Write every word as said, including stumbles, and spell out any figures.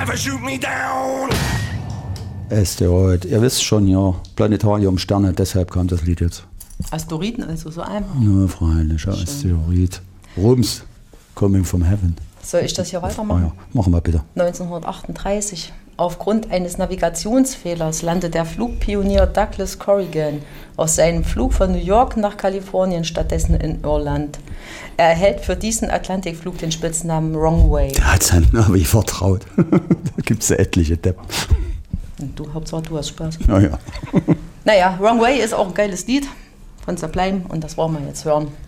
never shoot me down. Asteroid, ihr wisst schon, ja, Planetarium, Sterne, deshalb kam das Lied jetzt. Asteroiden, also so einfach. Ja, freilich, Asteroid. Rums, Coming from Heaven. Soll ich das hier weitermachen? Ah, ja. Machen wir bitte. neunzehnhundertachtunddreißig. Aufgrund eines Navigationsfehlers landet der Flugpionier Douglas Corrigan auf seinem Flug von New York nach Kalifornien stattdessen in Irland. Er erhält für diesen Atlantikflug den Spitznamen Wrong Way. Der hat seinem Navi vertraut. Da gibt es ja etliche Deppen. Und du, Hauptsache, du hast Spaß. Naja. Naja, Wrong Way ist auch ein geiles Lied von Sublime und das wollen wir jetzt hören.